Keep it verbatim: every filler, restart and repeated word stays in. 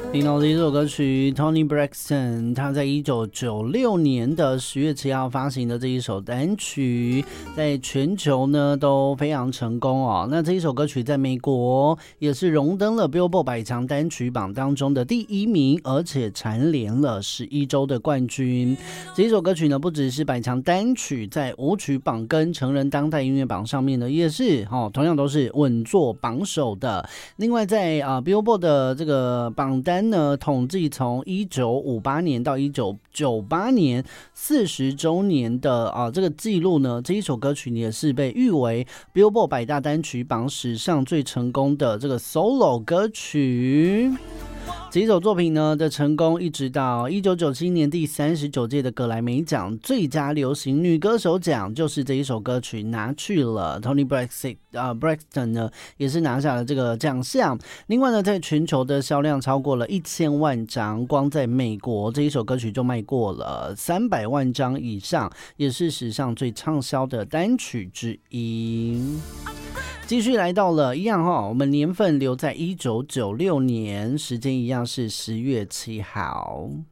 听到这首歌曲 Toni Braxton 他在一九九六年的十月七号发行的这一首单曲，在全球呢都非常成功哦。那这一首歌曲在美国也是荣登了 Billboard 百强单曲榜当中的第一名，而且蝉联了十一周的冠军。这一首歌曲呢不只是百强单曲，在舞曲榜跟成人当代音乐榜上面呢也是、哦、同样都是稳坐榜首的。另外在、呃、Billboard 的这个榜单呢，统计从一九五八年到一九九八年四十周年的啊这个记录呢，这一首歌曲也是被誉为 Billboard 百大单曲榜史上最成功的这个 solo 歌曲。这一首作品呢的成功，一直到一九九七年第三十九届的格莱美奖最佳流行女歌手奖，就是这一首歌曲拿去了。Toni Braxton、呃、Braxton 呢也是拿下了这个奖项。另外呢，在全球的销量超过了一千万张，光在美国这一首歌曲就卖过了三百万张以上，也是史上最畅销的单曲之一。继续来到了一样哈，我们年份留在一九九六年，时间一样是十月七号。